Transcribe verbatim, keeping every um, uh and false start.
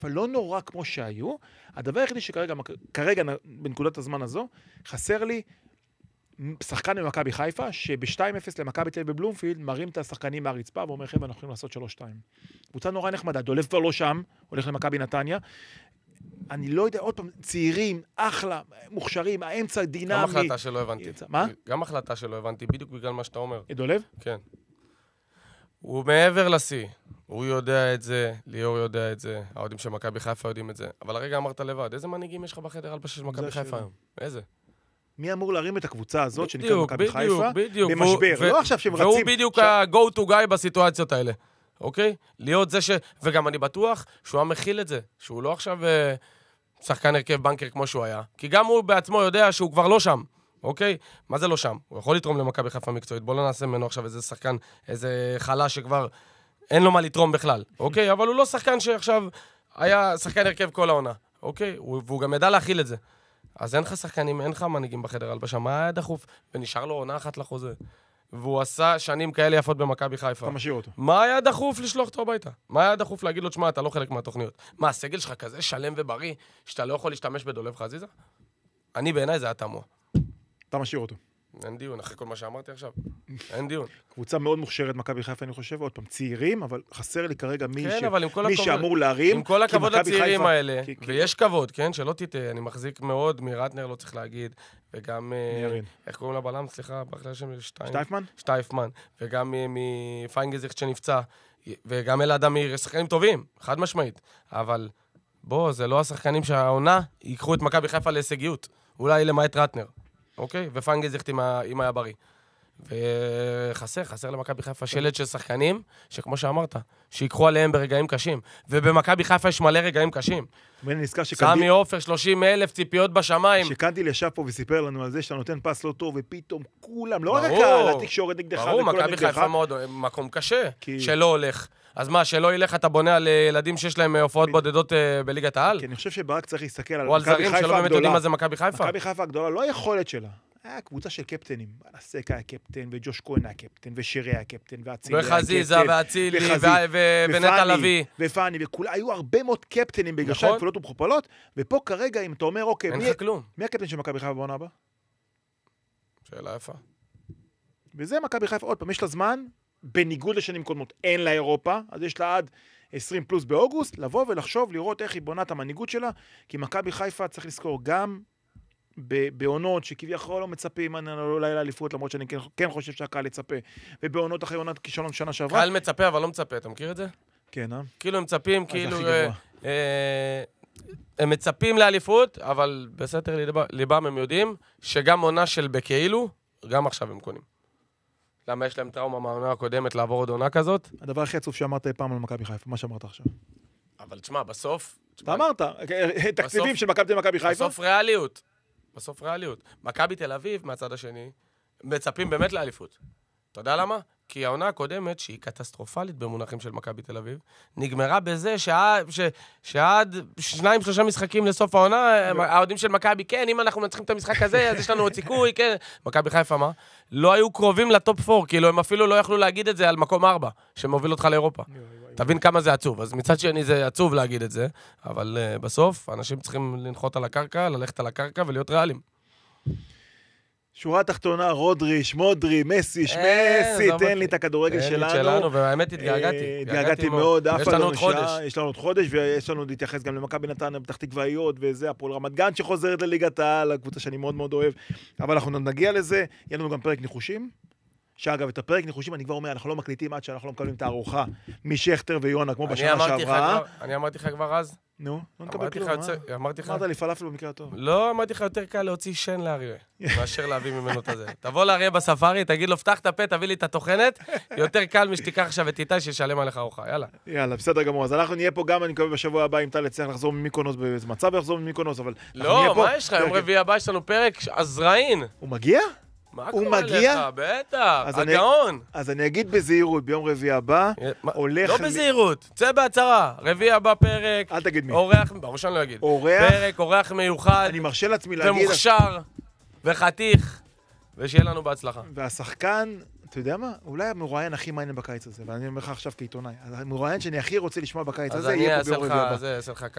לא נורא כמו שהיו. הדבר היחידי שכרגע, כרגע, בנקודת הזמן הזו, חסר לי שחקן ממכבי חיפה, שב-שתיים אפס למכבי תל אביב בבלומפילד, מרים את השחקנים מהרצפה, ואומר, חבר'ה, אנחנו יכולים לעשות שלוש שתיים. קבוצה נורא נחמדה, דולב כבר לא שם, הולך למכבי נתניה. אני לא יודע, עוד פעם, צעירים, אחלה, מוכשרים, האמצע דינמי. גם החלטה שלא הבנתי. מה? גם החלטה שלא הבנתי, בדיוק בגלל מה שאתה אומר. דולב? כן. הוא מעבר לשיא. הוא יודע את זה, ליאור יודע את זה, האוהדים של מכבי חיפה יודעים את זה. אבל הרגע אמרת לבד, איזה מנהיגים יש לך בחדר הלבשה של מכבי חיפה היום? איזה? מי אמור להרים את הקבוצה הזאת שנקרא מכבי חיפה? בדיוק, במשבר, לא עכשיו שהם רצים. והוא בדיוק ה-go to guy בסיטואציות האלה. אוקיי? להיות זה ש... וגם אני בטוח שהוא היה מכיל את זה, שהוא לא עכשיו שחקן הרכב בנקר כמו שהוא היה, כי גם הוא בעצמו יודע שהוא כבר לא שם. אוקיי? מה זה לא שם? הוא יכול לתרום למכבי חיפה מקצועית. בוא לא נעשה ממנו עכשיו איזה שחקן, איזה חלש שכבר אין לו מה לתרום בכלל. אוקיי? אבל הוא לא שחקן שעכשיו היה שחקן הרכב כל העונה. אוקיי? והוא גם ידע להכיל את זה. אז אין לך שחקנים, אין לך מנהיגים בחדר הלבשה. מה היה דחוף? ונשאר לו עונה אחת לחוזה. והוא עשה שנים כאלה יפות במכבי חיפה. אתה משאיר אותו. מה היה דחוף לשלוח אותו הביתה? מה היה דחוף להגיד לו, תשמע, אתה לא חלק מהתוכניות? מה, הסגל שלך כזה שלם ובריא, שאתה לא יכול להשתמש בדולב חזיזה? אני בעיניי זה היה תמוה. אתה משאיר אותו. אין דיון, אחרי כל מה שאמרתי עכשיו. אין דיון. קבוצה מאוד מוכשרת, מכבי חיפה, אני חושב, עוד פעם, צעירים, אבל חסר לי כרגע מי, כן, ש... אבל עם כל מי הכבוד, שאמור להרים. עם כל הכבוד לצעירים חיפה... האלה, כי... ויש כבוד, כן, שלא תטעה, אני מחזיק מאוד מרטנר, לא צריך להגיד, וגם, איך קוראים לבלם, סליחה, באחלה שם, שטייפמן? שטייפמן, וגם מפיינגזיכט שנפצע, וגם אלה אדמיר, שחקנים טובים, חד משמעית, אבל בוא, זה לא השחקנים שהעונה ייקחו את מכבי חיפה להישגיות, אולי למעט רטנר. אוקיי? ופיינגזיכט עם היה בריא. וחסר, חסר למכבי חיפה שלד של שחקנים, שכמו שאמרת, שיקחו עליהם ברגעים קשים. ובמכבי חיפה יש מלא רגעים קשים. סמי עופר, שלושים אלף ציפיות בשמיים. שקנדיל ישב פה וסיפר לנו על זה שאתה נותן פס לא טוב, ופתאום כולם, לא רק הקהל, התקשורת נגדך. ברור, מכבי חיפה מאוד מקום קשה, שלא הולך. אז מה, שלא ילך אתה בונה על ילדים שיש להם הופעות בודדות בליגת העל? כי אני חושב שברק צריך להסתכל על או על זרים שלא באמת יודעים מה זה מכבי חיפה. מכבי חיפה הגדולה, לא היכולת שלה. היה קבוצה של קפטנים. הסק היה קפטן, וג'וש כהן היה קפטן, ושירי היה קפטן, ואצילי היה קפטן. וחזיזה, ואצילי, ונטע לביא. ופני, וכולה, היו הרבה מאוד קפטנים בגרשיים כפולות ומכופלות, ופה כרגע, אם אתה אומר, אוקיי, מי הקפטן של מכבי חיפה בעונה הבאה? שאלה יפה. וזה מכבי חיפה, עוד פעם, יש לה זמן, בניגוד לשנים קודמות, אין לה אירופה, אז יש לה עד עשרים פלוס באוגוסט, לבוא ולחשוב, לראות איך היא בונה את המנהיגות שלה, כי מכבי חיפה צריך לזכור גם בעונות שכביכול לא מצפים אולי לאליפות, למרות שאני כן חושב שהקהל יצפה, ובעונות אחרי עונת כישלון שנה שעברה. קהל מצפה, אבל לא מצפה, אתה מכיר את זה? כן, אה? כאילו הם מצפים, כאילו... הם מצפים לאליפות, אבל בסתר ליבם הם יודעים שגם עונה של בכאילו, גם עכשיו הם קונים. למה יש להם טראומה מהעונה הקודמת לעבור עוד עונה כזאת? הדבר הכי עצוב שאמרת פעם על מכבי חיפה, מה שאמרת עכשיו. אבל תשמע, בסוף... אתה אמרת, תקציבים של מכבי חיפה. בסוף ריאליות. בסוף ריאליות. מכבי תל אביב, מהצד השני, מצפים באמת לאליפות. אתה יודע למה? כי העונה הקודמת, שהיא קטסטרופלית במונחים של מכבי תל אביב, נגמרה בזה שעד שניים, שלושה משחקים לסוף העונה, העודים של מכבי, כן, אם אנחנו מנצחים את המשחק הזה, אז יש לנו עוד סיכוי, כן. מכבי חיפה, מה? לא היו קרובים לטופ ארבע, כאילו הם אפילו לא יכלו להגיד את זה על מקום ארבע, שמוביל אותך לאירופה. תבין כמה זה עצוב. אז מצד שני זה עצוב להגיד את זה, אבל בסוף אנשים צריכים לנחות על הקרקע, ללכת על הקרקע ולהיות ריאליים. שורה תחתונה, רודרי, שמודרי, מסי, שמסי, תן לי את הכדורגל שלנו. תן לי שלנו, והאמת התגעגעתי. התגעגעתי מאוד, יש לנו עוד חודש. יש לנו עוד חודש, ויש לנו להתייחס גם למכבי נתניה, פתח תקוואיות, וזה, הפועל רמת גן שחוזרת לליגת העל, הקבוצה שאני מאוד מאוד אוהב. אבל אנחנו נגיע לזה, יהיה לנו גם פרק ניחושים. שאגב, את הפרק ניחושים, אני כבר אומר, אנחנו לא מקליטים עד שאנחנו לא מקבלים את הארוחה משכטר ויונה, כמו בשנה שעברה. אני אמרתי לך כבר אז. נו, לא נקבל כלום, אה? אמרתי לך... אמרת לי פלאפל במקרה הטוב. לא, אמרתי לך יותר קל להוציא שן לאריה, מאשר להביא ממנו את הזה. תבוא לאריה בספארי, תגיד לו, פתח את הפה, תביא לי את התוכנת, יותר קל משתיקח עכשיו את איתי שישלם עליך ארוחה, יאללה. יאללה, בסדר גמור. אז אנחנו נהיה פה גם, אני מקווה בשבוע הבא, אם טל יצליח לחזור ממיקונוס, באיזה מצב יחזור ממיקונוס, אבל... לא, מה יש לך? יום רביעי הבא יש לנו פרק עזראין. הוא מגיע? הוא מגיע? בטח, הגאון. אז אני אגיד בזהירות, ביום רביעי הבא, הולך... לא בזהירות, צא בהצהרה. רביעי הבא פרק... אל תגיד מי. אורח, ברור שאני לא אגיד. אורח... פרק, אורח מיוחד. אני מרשה לעצמי להגיד... ומוכשר, וחתיך, ושיהיה לנו בהצלחה. והשחקן, אתה יודע מה? אולי המרואיין הכי מעניין בקיץ הזה, ואני אומר לך עכשיו כעיתונאי. המרואיין שאני הכי רוצה לשמוע בקיץ הזה, יהיה פה ביום רביעי הבא. אז אני אעשה לך